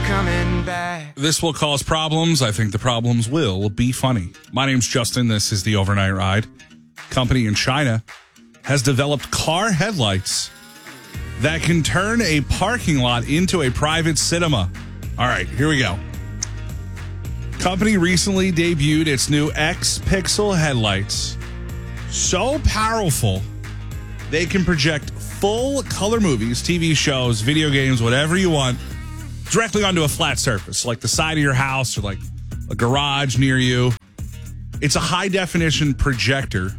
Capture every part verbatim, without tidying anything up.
coming back. This will cause problems. I think the problems will be funny. My name's Justin. This is the Overnight Ride. Company in China has developed car headlights that can turn a parking lot into a private cinema. All right, here we go. Company recently debuted its new X-Pixel headlights. So powerful, they can project full color movies, T V shows, video games, whatever you want, directly onto a flat surface, like the side of your house or like a garage near you. It's a high-definition projector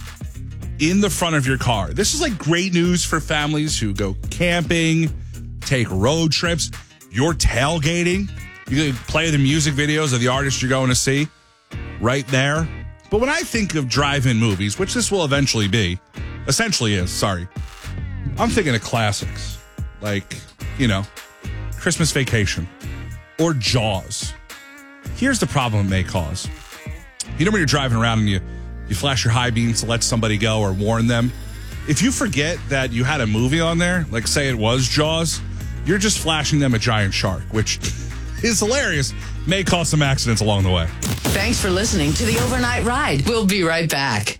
in the front of your car. This is like great news for families who go camping, take road trips. You're tailgating. You can play the music videos of the artist you're going to see right there. But when I think of drive-in movies, which this will eventually be, essentially is, sorry, I'm thinking of classics like, you know, Christmas Vacation or Jaws. Here's the problem it may cause. You know when you're driving around and you, you flash your high beams to let somebody go or warn them? If you forget that you had a movie on there, like say it was Jaws, you're just flashing them a giant shark, which is hilarious, may cause some accidents along the way. Thanks for listening to the Overnight Ride. We'll be right back.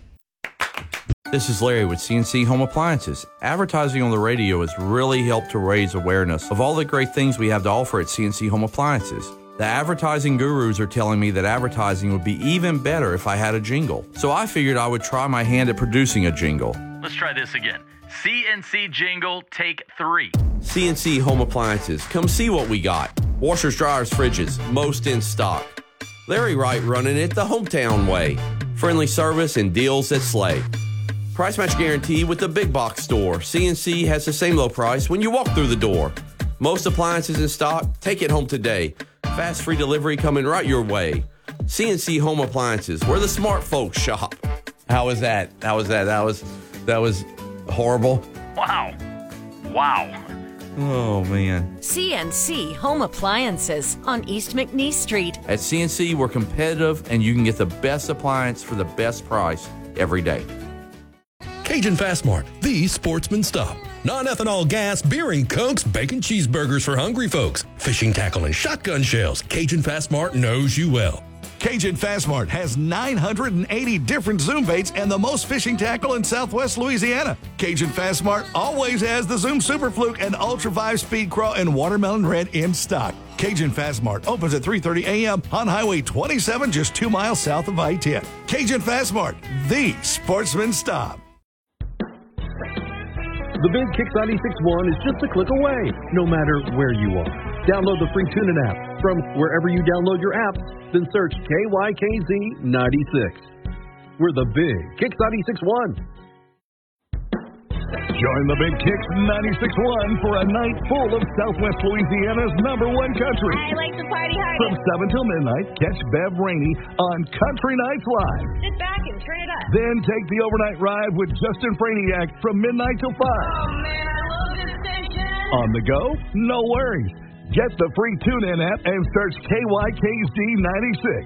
This is Larry with C N C Home Appliances. Advertising on the radio has really helped to raise awareness of all the great things we have to offer at C N C Home Appliances. The advertising gurus are telling me that advertising would be even better if I had a jingle. So I figured I would try my hand at producing a jingle. Let's try this again. C N C jingle, take three. C N C Home Appliances. Come see what we got. Washers, dryers, fridges, most in stock. Larry Wright running it the hometown way. Friendly service and deals that slay. Price match guarantee with the big box store. C N C has the same low price when you walk through the door. Most appliances in stock. Take it home today. Fast free delivery coming right your way. C N C Home Appliances, where the smart folks shop. How was that? How was that? That was that was horrible. Wow. Wow. Oh, man. C N C Home Appliances on East McNeese Street. At C N C, we're competitive, and you can get the best appliance for the best price every day. Cajun Fast Mart, the sportsman stop. Non-ethanol gas, beer and cokes, bacon cheeseburgers for hungry folks, fishing tackle and shotgun shells. Cajun Fast Mart knows you well. Cajun Fast Mart has nine hundred eighty different Zoom baits and the most fishing tackle in Southwest Louisiana. Cajun Fast Mart always has the Zoom Super Fluke and Ultra five Speed Craw and Watermelon Red in stock. Cajun Fast Mart opens at three thirty a.m. on Highway twenty-seven, just two miles south of I ten. Cajun Fast Mart, the sportsman stop. The Big Kicks ninety-six point one is just a click away, no matter where you are. Download the free TuneIn app from wherever you download your apps, then search K Y K Z ninety-six. We're the Big Kicks ninety-six point one. Join the Big Kicks ninety-six point one for a night full of Southwest Louisiana's number one country. I like to party hard. From seven till midnight, catch Bev Rainey on Country Nights Live. Sit back and turn it up. Then take the overnight ride with Justin Franiak from midnight till five. Oh, man, I love this station. On the go? No worries. Get the free TuneIn app and search K Y K Z ninety-six.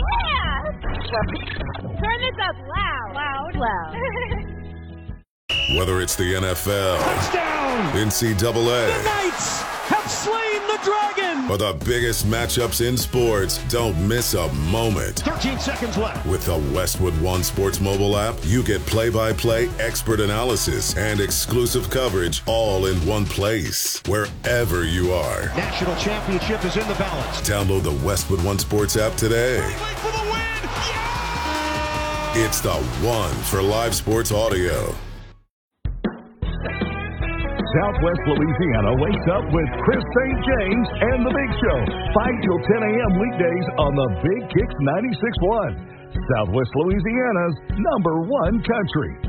Yeah! Turn this up loud. Loud. Loud. Whether it's the N F L, touchdown, N C double A, the Knights have slain the dragon, or the biggest matchups in sports, don't miss a moment. thirteen seconds left. With the Westwood One Sports mobile app, you get play-by-play expert analysis and exclusive coverage all in one place, wherever you are. National championship is in the balance. Download the Westwood One Sports app today. For the win. Yeah! It's the one for live sports audio. Southwest Louisiana wakes up with Chris Saint James and The Big Show. five till ten a.m. weekdays on the Big Kicks ninety-six point one. Southwest Louisiana's number one country.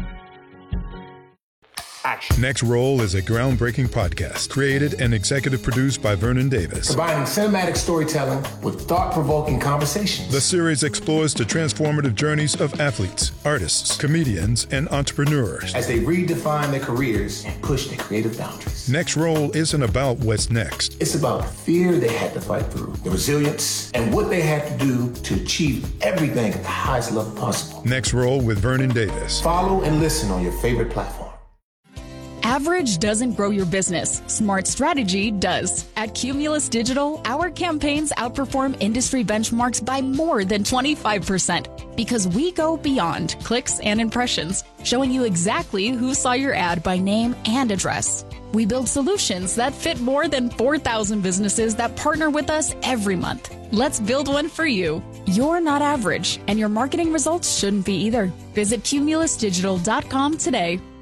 Action. Next Roll is a groundbreaking podcast created and executive produced by Vernon Davis. Combining cinematic storytelling with thought-provoking conversations. The series explores the transformative journeys of athletes, artists, comedians, and entrepreneurs as they redefine their careers and push their creative boundaries. Next Roll isn't about what's next. It's about the fear they had to fight through, the resilience, and what they had to do to achieve everything at the highest level possible. Next Roll with Vernon Davis. Follow and listen on your favorite platform. Average doesn't grow your business. Smart strategy does. At Cumulus Digital, our campaigns outperform industry benchmarks by more than twenty-five percent because we go beyond clicks and impressions, showing you exactly who saw your ad by name and address. We build solutions that fit more than four thousand businesses that partner with us every month. Let's build one for you. You're not average, and your marketing results shouldn't be either. Visit cumulus digital dot com today.